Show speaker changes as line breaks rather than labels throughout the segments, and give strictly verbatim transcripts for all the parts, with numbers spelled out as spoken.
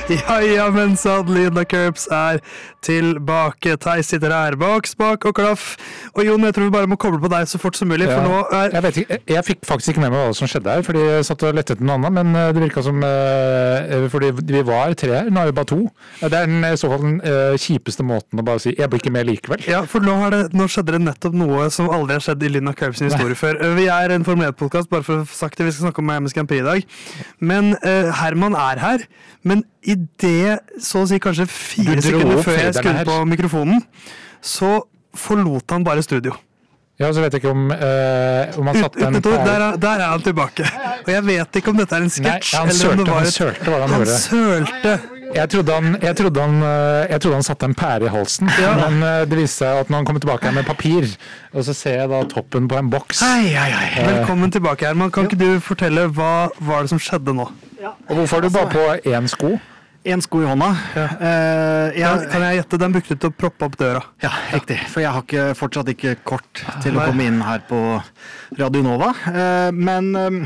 Ja, ja, men Adelina Curbs er tilbake. Theis sitter her bak spak og klaff. Og Jon, jeg tror vi bare må koble på deg så fort som mulig,
ja,
for nå er...
Jeg vet ikke, jeg fikk faktisk ikke med meg hva som skjedde her, fordi jeg satt og lette etter noe annet, men det virket som, fordi vi var tre her, nå er vi bare to. Det er den, i så fall den uh, kjipeste måten å bare si, jeg blir ikke med likevel.
Ja, for nå, har det, nå skjedde det nettopp noe som aldri har skjedd i Lina Curbs historie før. Vi er en Formel ett-podcast, bare for å få sagt det, vi skal snakke om Miami Grand Prix i dag. Men uh, Herman er her, men i det, så å si kanskje fire sekunder før jeg skrudde på mikrofonen, så forlot han bare studio.
Ja, så vet jeg ikke om, uh, om han satt den...
Der, der, der er han tilbake. Og jeg vet ikke om dette er en sketsj.
Nei, han sølte, han sølte hva han, han gjorde.
Han sølte.
Jeg trodde han, jeg, trodde han, jeg trodde han satte en pære i halsen, ja. Men det viste seg at når han kommer tilbake her med papir, og så ser jeg da toppen på en boks.
Hei, hei, hei. Velkommen tilbake, Herman. Kan ikke du fortelle hva var det som skjedde nå?
Ja. Og hvorfor har du bare på én sko?
En sko i hånda.
Ja. Uh, jeg, kan jeg gjette? Den brukte du til å proppe opp døra.
Ja, riktig. For jeg har ikke, fortsatt ikke kort til Nei. Å komme inn her på Radio Nova. Uh, men... Um,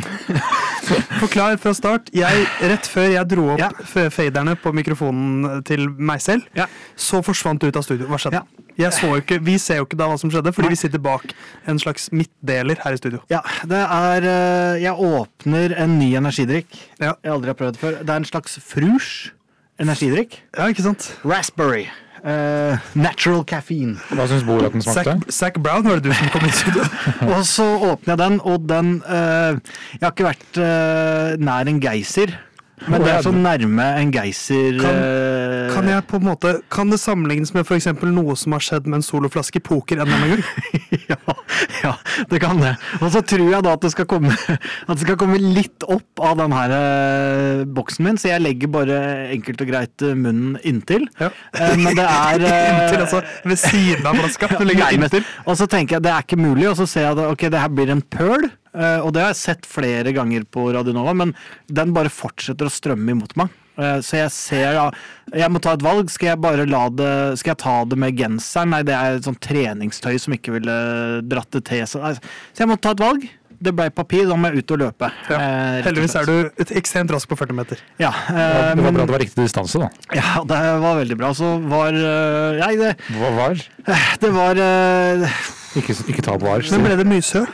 Forklar fra start. Jeg, rett før jeg dro opp ja. faderne på mikrofonen til meg selv, ja. Så forsvant du ut av studio. Hva skjedde? Ja. Jeg så jo ikke, vi ser jo ikke da hva som skjedde, fordi Nei. Vi sitter bak en slags midtdeler her i studio.
Ja, det er... Jeg åpner en ny energidrikk.
Ja.
Jeg aldri har prøvd før. Det er en slags Frush energidrikk.
Ja, ikke sant?
Raspberry. Uh, natural caffeine.
Hva synes Bo at den smakte?
Zac, Zac Brown var det du som kom i studio.
Og så åpner jeg den, og den uh, Jeg har ikke vært uh, nær en geysir, men det er så nærme en geysir.
Kan, kan jeg på en måte Kan det sammenlignes med for eksempel noe som har skjedd med en soloflaske i poker en eller annen gang?
ja, ja, det kan det. Og så tror jeg da at det skal komme At det skal komme litt opp av den her uh, boksen min, så jeg legger bare enkelt og greit uh, munnen inntil. Ja. Uh, men det er uh,
inntil, altså ved siden av flaska. Du legger
nei,
inntil.
Og så tenker jeg det er ikke mulig, og så ser jeg at ok, det her blir en pøl. Uh, og det har jeg sett flere ganger på Radio Nova, men den bare fortsetter å strømme imot meg. Uh, så jeg ser da, jeg må ta et valg. Skal jeg bare la det, skal jeg ta det med genseren? Nei, det er et sånt treningstøy som ikke ville dratt det til. Så, så jeg må ta et valg. Det ble papir, da må jeg ut og løpe.
Ja. Uh, Heldigvis er du et ekstremt rask på førti meter.
Ja. Uh,
det var men, bra det var riktig distanse da.
Ja, det var veldig bra. Så var... Uh, nei, det...
Hva var?
Uh, det var... Uh,
ikke, ikke ta på var.
Men ble det mye søl?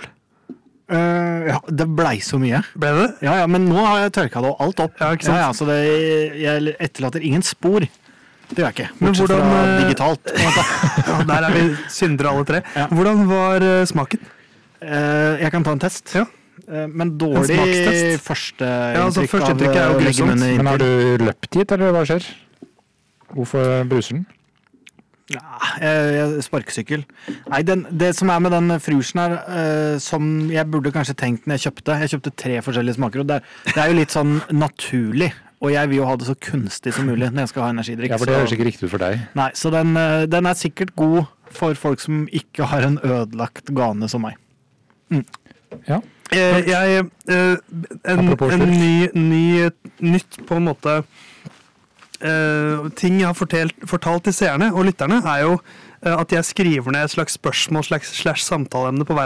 Uh, ja, det blei så mye.
Ble det?
Ja, ja, men nå har jeg tørka det alt opp.
Ja, ikke sant?
Ja, ja, så det, jeg etterlater ingen spor. Det gjør jeg ikke.
Men hvordan...
Fra digitalt.
Ja, der er vi syndere alle tre. Ja. Hvordan var uh, smaken?
Uh, jeg kan ta en test.
Ja.
Uh, men dårlig første
ja, altså,
inntrykk
første inntrykk
av
grusomt.
Men har du løpt hit, eller hva skjer? Hvorfor bruser den?
Ja, jeg, jeg sparkesykkel. Nei, den, det som er med den frusjen her, uh, som jeg burde kanskje tenkt når jeg kjøpte, jeg kjøpte tre forskjellige smaker, og det, det er jo litt sånn naturlig, og jeg vil jo ha det så kunstig som mulig når jeg skal ha energidrikk.
Ja, for det høres ikke riktig ut for deg.
Nei, så den, uh, den er sikkert god for folk som ikke har en ødelagt gane som meg. Mm.
Ja.
Eh, jeg, eh, en, en ny, ny, nytt på en måte... Uh, ting jeg har fortalt, fortalt til seerne og lytterne er jo uh, at jeg skriver ned et slags spørsmål slags, slags samtaleemne på hver